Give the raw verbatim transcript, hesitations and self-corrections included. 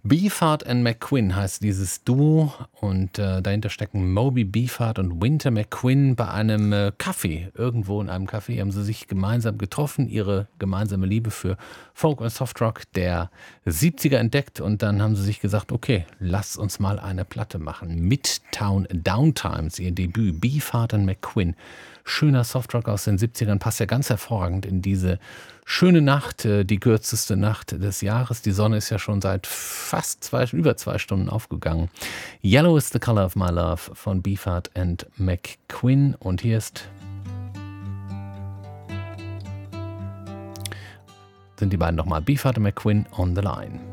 Beefheart and McQueen heißt dieses Duo und äh, dahinter stecken Moby Beefheart und Winter McQueen bei einem äh, Kaffee. Irgendwo in einem Café haben sie sich gemeinsam getroffen, ihre gemeinsame Liebe für Folk und Softrock der siebziger entdeckt und dann haben sie sich gesagt, okay, lass uns mal eine Platte machen. Midtown Downtimes, ihr Debüt, Beefheart and McQueen. Schöner Softrock aus den siebzigern, passt ja ganz hervorragend in diese schöne Nacht, äh, die kürzeste Nacht des Jahres. Die Sonne ist ja schon seit fast zwei, über zwei Stunden aufgegangen. Yellow is the Color of My Love von Beefheart and McQueen. Und hier ist sind die beiden nochmal, Beefheart and McQueen on the Line.